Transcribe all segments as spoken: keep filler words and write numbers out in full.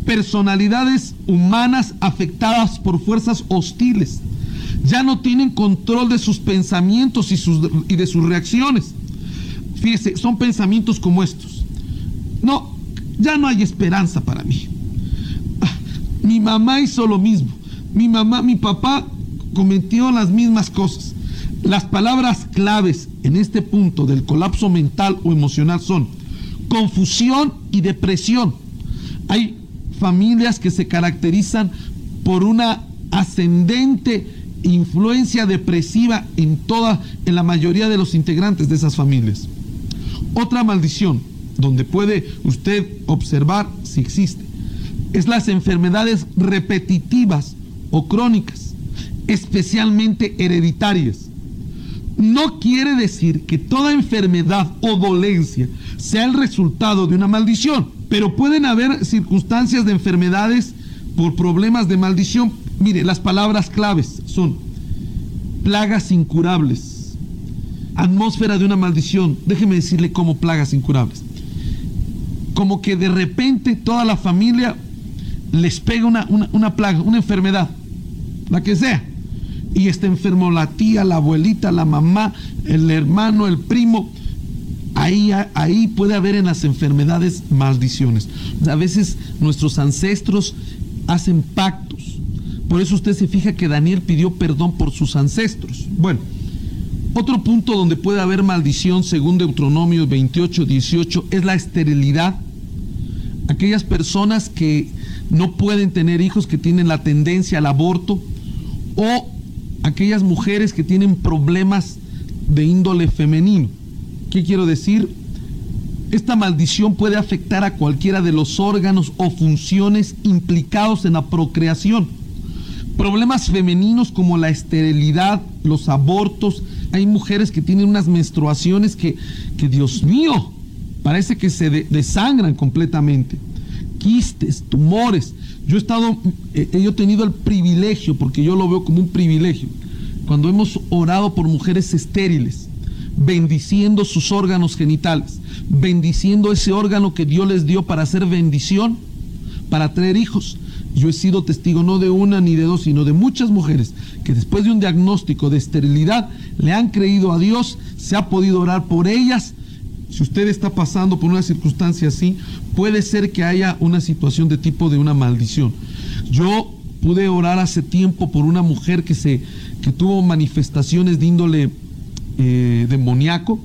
personalidades humanas afectadas por fuerzas hostiles. Ya no tienen control de sus pensamientos y, sus, y de sus reacciones. Fíjese, son pensamientos como estos. No, ya no hay esperanza para mí. Ah, mi mamá hizo lo mismo. Mi mamá, mi papá cometió las mismas cosas. Las palabras claves en este punto del colapso mental o emocional son confusión y depresión. Hay familias que se caracterizan por una ascendente influencia depresiva en toda, en la mayoría de los integrantes de esas familias. Otra maldición, donde puede usted observar si existe, es las enfermedades repetitivas o crónicas, especialmente hereditarias. No quiere decir que toda enfermedad o dolencia sea el resultado de una maldición, pero pueden haber circunstancias de enfermedades por problemas de maldición. Mire, las palabras claves son plagas incurables, atmósfera de una maldición. Déjeme decirle cómo plagas incurables. Como que de repente toda la familia les pega una, una, una plaga, una enfermedad, la que sea. Y está enfermo la tía, la abuelita, la mamá, el hermano, el primo. Ahí, ahí puede haber en las enfermedades maldiciones. A veces nuestros ancestros hacen pactos. Por eso usted se fija que Daniel pidió perdón por sus ancestros. Bueno, otro punto donde puede haber maldición, según Deuteronomio veintiocho, dieciocho, es la esterilidad. Aquellas personas que no pueden tener hijos, que tienen la tendencia al aborto, o aquellas mujeres que tienen problemas de índole femenino. ¿Qué quiero decir? Esta maldición puede afectar a cualquiera de los órganos o funciones implicados en la procreación. Problemas femeninos como la esterilidad, los abortos. Hay mujeres que tienen unas menstruaciones que, que Dios mío, parece que se de, desangran completamente. Quistes, tumores. Yo he estado, eh, yo he tenido el privilegio, porque yo lo veo como un privilegio, cuando hemos orado por mujeres estériles, bendiciendo sus órganos genitales, bendiciendo ese órgano que Dios les dio para hacer bendición, para traer hijos. Yo he sido testigo no de una ni de dos, sino de muchas mujeres que después de un diagnóstico de esterilidad le han creído a Dios, se ha podido orar por ellas. Si usted está pasando por una circunstancia así, puede ser que haya una situación de tipo de una maldición. Yo pude orar hace tiempo por una mujer que, se, que tuvo manifestaciones de índole eh, demoníaco,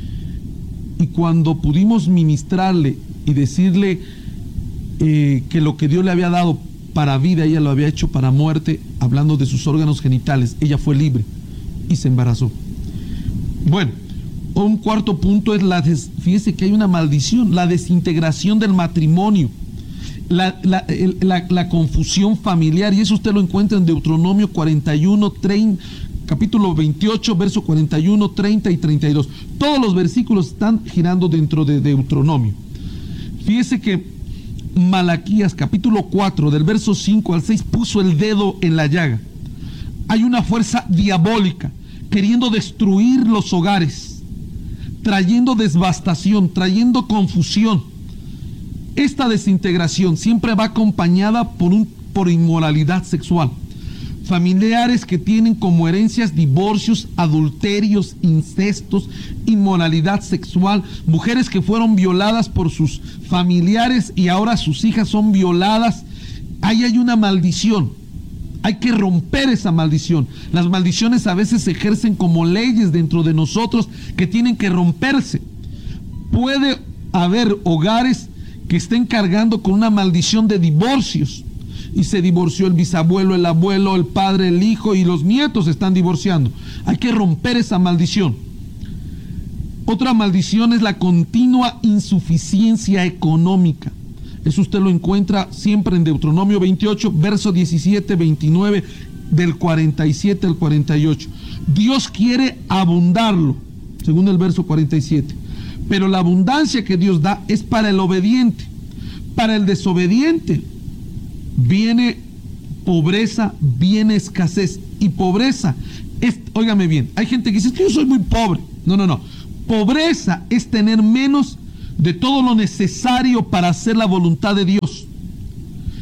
y cuando pudimos ministrarle y decirle eh, que lo que Dios le había dado para vida, ella lo había hecho para muerte, hablando de sus órganos genitales, ella fue libre y se embarazó. Bueno, un cuarto punto es la, des, fíjese que hay una maldición, la desintegración del matrimonio, la, la, el, la, la confusión familiar, y eso usted lo encuentra en Deuteronomio cuarenta y uno, treinta, capítulo veintiocho, verso cuarenta y uno, treinta y treinta y dos. Todos los versículos están girando dentro de Deuteronomio. Fíjese que Malaquías capítulo cuatro, del verso cinco al seis, puso el dedo en la llaga. Hay una fuerza diabólica queriendo destruir los hogares, trayendo devastación, trayendo confusión. Esta desintegración siempre va acompañada por, un, por inmoralidad sexual. Familiares que tienen como herencias divorcios, adulterios, incestos, inmoralidad sexual, mujeres que fueron violadas por sus familiares y ahora sus hijas son violadas. Ahí hay una maldición. Hay que romper esa maldición. Las maldiciones a veces se ejercen como leyes dentro de nosotros que tienen que romperse. Puede haber hogares que estén cargando con una maldición de divorcios, y se divorció el bisabuelo, el abuelo, el padre, el hijo, y los nietos se están divorciando. Hay que romper esa maldición. Otra maldición es la continua insuficiencia económica. Eso usted lo encuentra siempre en Deuteronomio veintiocho, verso diecisiete, veintinueve, del cuarenta y siete al cuarenta y ocho. Dios quiere abundarlo, según el verso cuarenta y siete. Pero la abundancia que Dios da es para el obediente. Para el desobediente viene pobreza, viene escasez. Y pobreza es, óigame bien, hay gente que dice que yo soy muy pobre. No, no, no. Pobreza es tener menos de todo lo necesario para hacer la voluntad de Dios.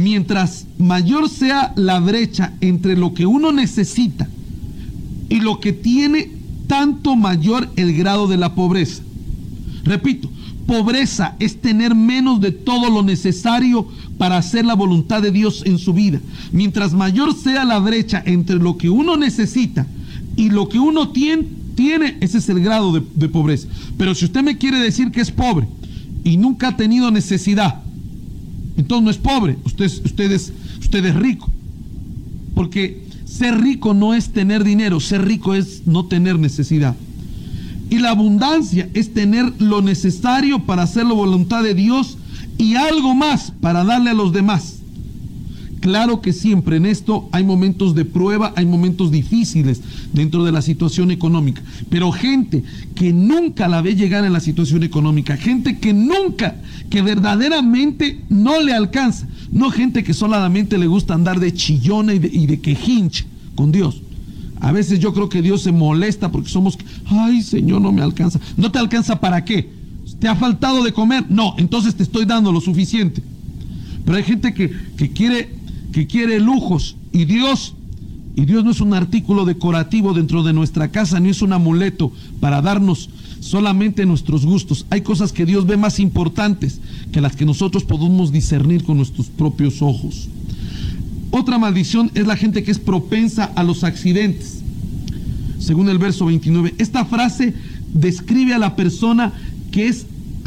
mientras mayor sea la brecha entre lo que uno necesita y lo que tiene, tanto mayor el grado de la pobreza. Repito, pobreza es tener menos de todo lo necesario para hacer la voluntad de Dios en su vida. Mientras mayor sea la brecha entre lo que uno necesita y lo que uno tiene, tiene ese es el grado de, de pobreza. Pero si usted me quiere decir que es pobre y nunca ha tenido necesidad, entonces no es pobre, usted, usted, es, usted es rico. Porque ser rico no es tener dinero, ser rico es no tener necesidad. Y la abundancia es tener lo necesario para hacer la voluntad de Dios y algo más para darle a los demás. Claro que siempre en esto hay momentos de prueba, hay momentos difíciles dentro de la situación económica, pero gente que nunca la ve llegar en la situación económica, gente que nunca, que verdaderamente no le alcanza, no gente que solamente le gusta andar de chillona y de, y de quejinche con Dios. A veces yo creo que Dios se molesta porque somos, ay Señor, no me alcanza. ¿No te alcanza para qué? ¿Te ha faltado de comer? No, entonces te estoy dando lo suficiente. Pero hay gente que, que quiere, que quiere lujos y Dios, y Dios no es un artículo decorativo dentro de nuestra casa, ni es un amuleto para darnos solamente nuestros gustos. Hay cosas que Dios ve más importantes que las que nosotros podemos discernir con nuestros propios ojos. Otra maldición es la gente que es propensa a los accidentes. Según el verso veintinueve, esta frase describe a la persona que es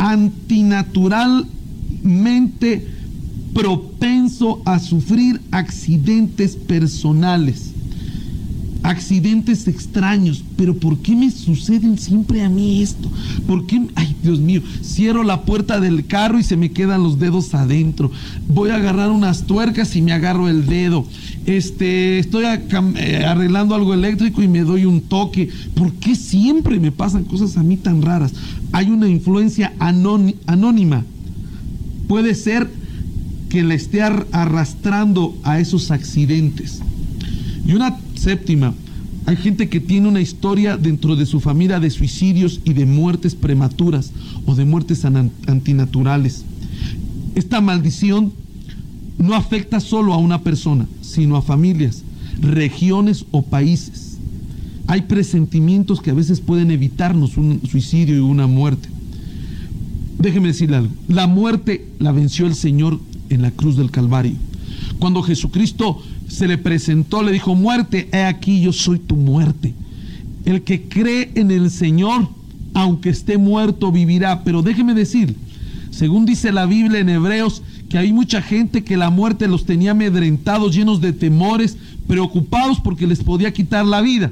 antinaturalmente propenso a sufrir accidentes personales, accidentes extraños. Pero ¿por qué me suceden siempre a mí esto? ¿Por qué? Ay, Dios mío, cierro la puerta del carro y se me quedan los dedos adentro. Voy a agarrar unas tuercas y me agarro el dedo. Este, estoy arreglando algo eléctrico y me doy un toque. ¿Por qué siempre me pasan cosas a mí tan raras? Hay una influencia anónima. Puede ser que le esté arrastrando a esos accidentes. Y una séptima, hay gente que tiene una historia dentro de su familia de suicidios y de muertes prematuras o de muertes antinaturales. Esta maldición no afecta solo a una persona, sino a familias, regiones o países. Hay presentimientos que a veces pueden evitarnos un suicidio y una muerte. Déjeme decirle algo, la muerte la venció el Señor en la cruz del Calvario. Cuando Jesucristo se le presentó, le dijo: muerte, he aquí, yo soy tu muerte. El que cree en el Señor, aunque esté muerto, vivirá. Pero déjeme decir, según dice la Biblia en Hebreos, que hay mucha gente que la muerte los tenía amedrentados, llenos de temores, preocupados porque les podía quitar la vida.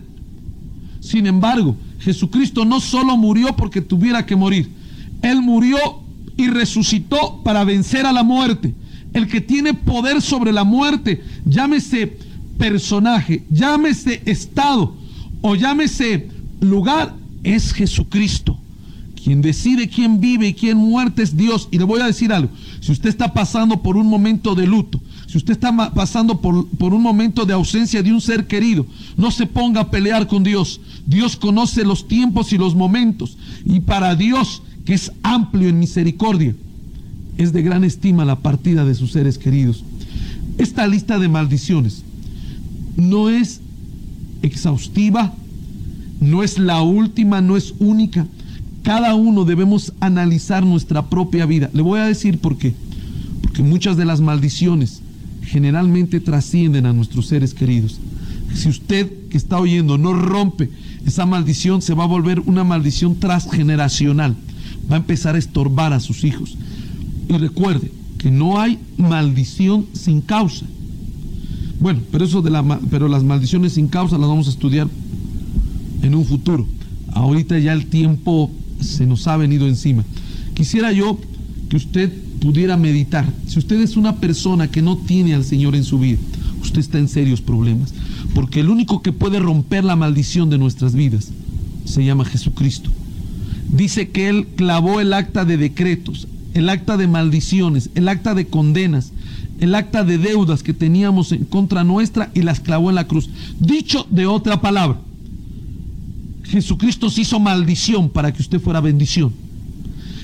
Sin embargo, Jesucristo no solo murió porque tuviera que morir, Él murió y resucitó para vencer a la muerte. El que tiene poder sobre la muerte, llámese personaje, llámese estado o llámese lugar, es Jesucristo. Quien decide quién vive y quién muerte es Dios. Y le voy a decir algo: si usted está pasando por un momento de luto, si usted está pasando por, por un momento de ausencia de un ser querido, no se ponga a pelear con Dios. Dios conoce los tiempos y los momentos, y para Dios, que es amplio en misericordia, es de gran estima la partida de sus seres queridos. Esta lista de maldiciones no es exhaustiva, no es la última, no es única. Cada uno debemos analizar nuestra propia vida. Le voy a decir por qué. Porque muchas de las maldiciones generalmente trascienden a nuestros seres queridos. Si usted que está oyendo no rompe esa maldición, se va a volver una maldición transgeneracional. Va a empezar a estorbar a sus hijos. Y recuerde que no hay maldición sin causa. Bueno, pero eso de la, pero las maldiciones sin causa las vamos a estudiar en un futuro. Ahorita ya el tiempo se nos ha venido encima. Quisiera yo que usted pudiera meditar. Si usted es una persona que no tiene al Señor en su vida, usted está en serios problemas, porque el único que puede romper la maldición de nuestras vidas se llama Jesucristo. Dice que Él clavó el acta de decretos, el acta de maldiciones, el acta de condenas, el acta de deudas que teníamos en contra nuestra, y las clavó en la cruz. Dicho de otra palabra, Jesucristo se hizo maldición para que usted fuera bendición.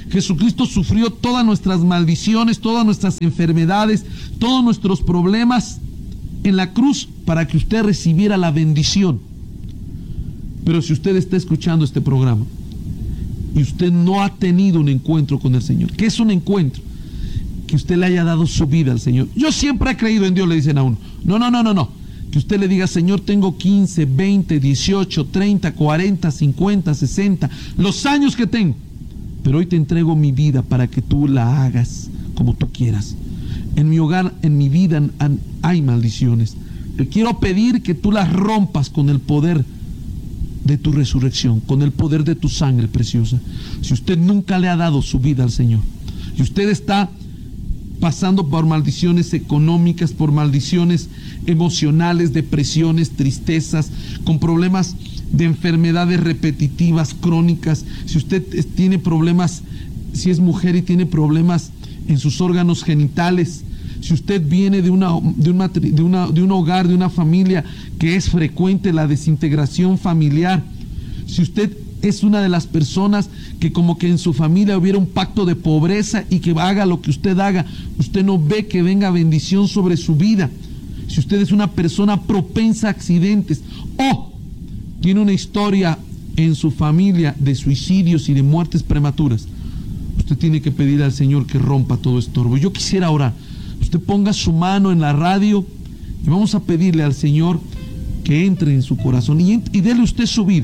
Jesucristo sufrió todas nuestras maldiciones, todas nuestras enfermedades, todos nuestros problemas en la cruz para que usted recibiera la bendición. Pero si usted está escuchando este programa y usted no ha tenido un encuentro con el Señor, ¿qué es un encuentro? Que usted le haya dado su vida al Señor. Yo siempre he creído en Dios, le dicen a uno. No, no, no, no, no. Que usted le diga, Señor, tengo quince, veinte, dieciocho, treinta, cuarenta, cincuenta, sesenta, los años que tengo. Pero hoy te entrego mi vida para que tú la hagas como tú quieras. En mi hogar, en mi vida hay maldiciones. Te quiero pedir que tú las rompas con el poder de tu resurrección, con el poder de tu sangre preciosa. Si usted nunca le ha dado su vida al Señor y usted está pasando por maldiciones económicas, por maldiciones emocionales, depresiones, tristezas, con problemas de enfermedades repetitivas, crónicas, si usted tiene problemas, si es mujer y tiene problemas en sus órganos genitales, si usted viene de, una, de, un, matri, de, una, de un hogar, de una familia que es frecuente la desintegración familiar, si usted es una de las personas que como que en su familia hubiera un pacto de pobreza y que haga lo que usted haga, usted no ve que venga bendición sobre su vida, si usted es una persona propensa a accidentes o tiene una historia en su familia de suicidios y de muertes prematuras, usted tiene que pedir al Señor que rompa todo estorbo. Yo quisiera orar. Usted ponga su mano en la radio y vamos a pedirle al Señor que entre en su corazón y, y déle usted su vida.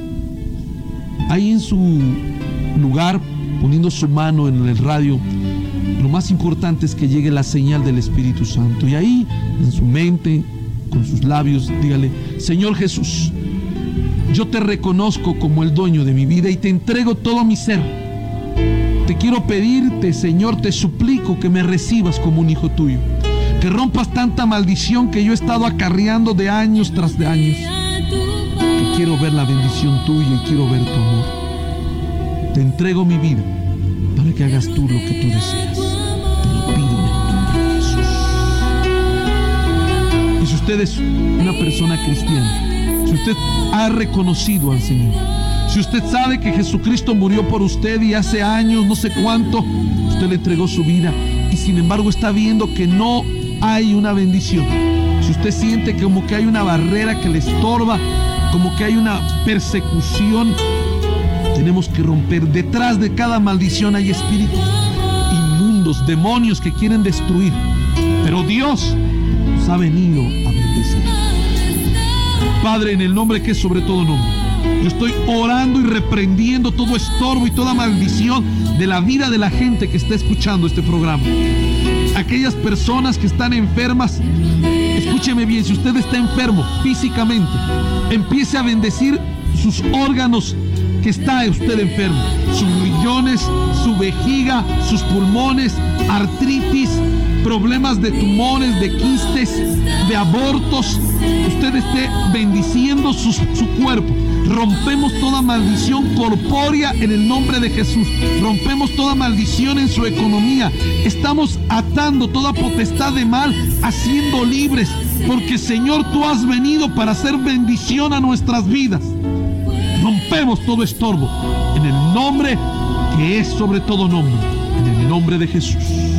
Ahí en su lugar, poniendo su mano en el radio, lo más importante es que llegue la señal del Espíritu Santo. Y ahí, en su mente, con sus labios, dígale, Señor Jesús, yo te reconozco como el dueño de mi vida y te entrego todo mi ser. Te quiero pedirte, Señor, te suplico que me recibas como un hijo tuyo, que rompas tanta maldición que yo he estado acarreando de años tras de años, que quiero ver la bendición tuya y quiero ver tu amor. Te entrego mi vida para que hagas tú lo que tú deseas. Te lo pido en el nombre de Jesús. Y si usted es una persona cristiana, si usted ha reconocido al Señor, si usted sabe que Jesucristo murió por usted y hace años, no sé cuánto, usted le entregó su vida y sin embargo está viendo que no hay una bendición. Si usted siente como que hay una barrera que le estorba, como que hay una persecución, tenemos que romper. Detrás de cada maldición hay espíritus inmundos, demonios que quieren destruir. Pero Dios nos ha venido a bendecir. Padre, en el nombre que es sobre todo nombre, yo estoy orando y reprendiendo todo estorbo y toda maldición de la vida de la gente que está escuchando este programa. Aquellas personas que están enfermas, escúcheme bien, si usted está enfermo físicamente, empiece a bendecir sus órganos que está usted enfermo, sus riñones, su vejiga, sus pulmones, artritis, problemas de tumores, de quistes, de abortos. Usted esté bendiciendo su, su cuerpo. Rompemos toda maldición corpórea en el nombre de Jesús. Rompemos toda maldición en su economía. Estamos atando toda potestad de mal, haciendo libres, porque Señor, tú has venido para hacer bendición a nuestras vidas. Rompemos todo estorbo en el nombre que es sobre todo nombre, en el nombre de Jesús.